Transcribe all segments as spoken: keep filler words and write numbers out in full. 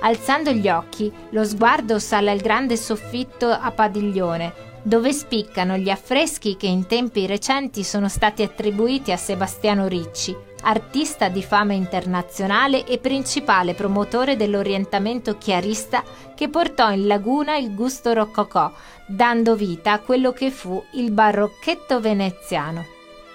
Alzando gli occhi, lo sguardo sale al grande soffitto a padiglione, dove spiccano gli affreschi che in tempi recenti sono stati attribuiti a Sebastiano Ricci, artista di fama internazionale e principale promotore dell'orientamento chiarista che portò in Laguna il gusto rococò, dando vita a quello che fu il barocchetto veneziano.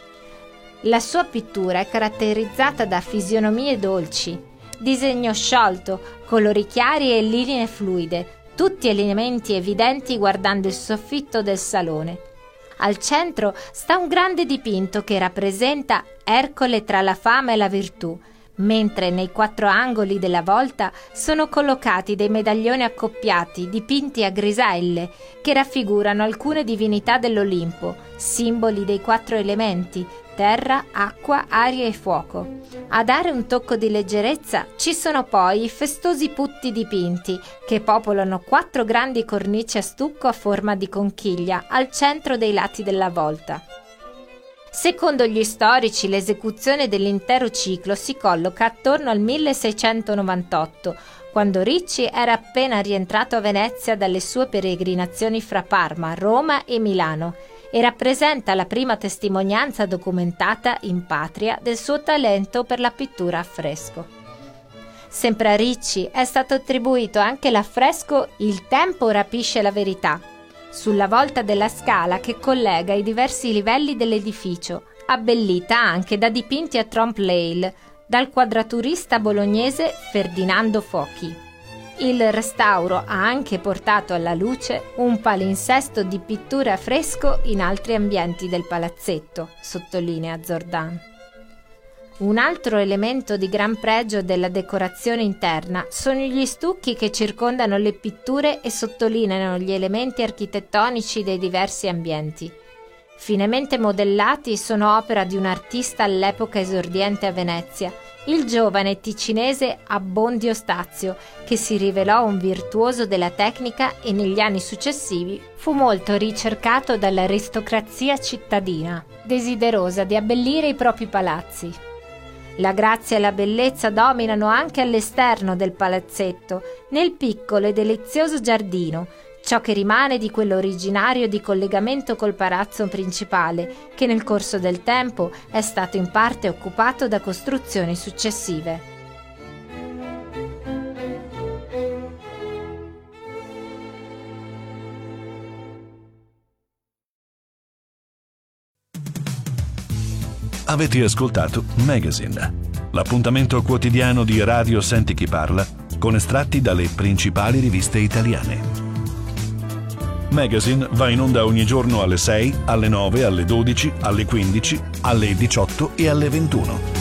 La sua pittura è caratterizzata da fisionomie dolci, disegno sciolto, colori chiari e linee fluide, tutti elementi evidenti guardando il soffitto del salone. Al centro sta un grande dipinto che rappresenta Ercole tra la fama e la virtù, mentre nei quattro angoli della volta sono collocati dei medaglioni accoppiati dipinti a griselle che raffigurano alcune divinità dell'Olimpo, simboli dei quattro elementi: terra, acqua, aria e fuoco. A dare un tocco di leggerezza ci sono poi i festosi putti dipinti che popolano quattro grandi cornici a stucco a forma di conchiglia al centro dei lati della volta. Secondo gli storici, l'esecuzione dell'intero ciclo si colloca attorno al milleseicentonovantotto, quando Ricci era appena rientrato a Venezia dalle sue peregrinazioni fra Parma, Roma e Milano, e rappresenta la prima testimonianza documentata in patria del suo talento per la pittura a fresco. Sempre a Ricci è stato attribuito anche l'affresco Il tempo rapisce la verità, sulla volta della scala che collega i diversi livelli dell'edificio, abbellita anche da dipinti a trompe-l'œil dal quadraturista bolognese Ferdinando Fochi. Il restauro ha anche portato alla luce un palinsesto di pittura a fresco in altri ambienti del palazzetto, sottolinea Zordan. Un altro elemento di gran pregio della decorazione interna sono gli stucchi che circondano le pitture e sottolineano gli elementi architettonici dei diversi ambienti. Finemente modellati sono opera di un artista all'epoca esordiente a Venezia, il giovane ticinese Abbondio Stazio, che si rivelò un virtuoso della tecnica e negli anni successivi fu molto ricercato dall'aristocrazia cittadina, desiderosa di abbellire i propri palazzi. La grazia e la bellezza dominano anche all'esterno del palazzetto, nel piccolo e delizioso giardino, ciò che rimane di quello originario di collegamento col palazzo principale, che nel corso del tempo è stato in parte occupato da costruzioni successive. Avete ascoltato Magazine, l'appuntamento quotidiano di Radio Senti Chi Parla con estratti dalle principali riviste italiane. Magazine va in onda ogni giorno alle sei, alle nove, alle dodici, alle quindici, alle diciotto e alle ventuno.